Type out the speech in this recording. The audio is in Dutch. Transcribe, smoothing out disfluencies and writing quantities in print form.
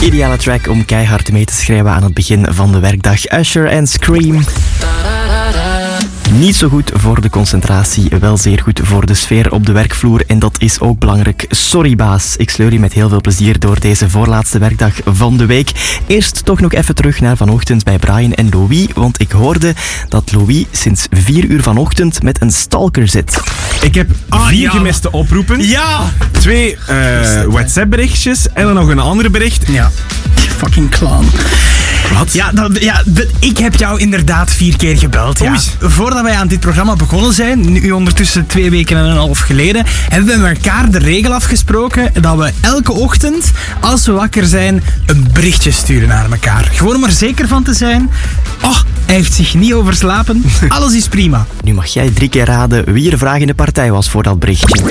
Ideale track om keihard mee te schrijven aan het begin van de werkdag. Usher en Scream. Niet zo goed voor de concentratie, wel zeer goed voor de sfeer op de werkvloer. En dat is ook belangrijk. Sorry baas, ik sleur je met heel veel plezier door deze voorlaatste werkdag van de week. Eerst toch nog even terug naar vanochtend bij Brian en Louis. Want ik hoorde dat Louis sinds 4 uur vanochtend met een stalker zit. Ik heb 4 gemiste oproepen. Ja! 2 WhatsApp-berichtjes en dan nog een ander bericht. Ja. Fucking clown. Wat? Ik heb jou inderdaad 4 keer gebeld. Ja. Voordat wij aan dit programma begonnen zijn, nu ondertussen 2 weken en een half geleden, hebben we met elkaar de regel afgesproken dat we elke ochtend, als we wakker zijn, een berichtje sturen naar elkaar. Gewoon om er zeker van te zijn. Oh, hij heeft zich niet overslapen. Alles is prima. Nu mag jij 3 keer raden wie er vragende partij was voor dat berichtje.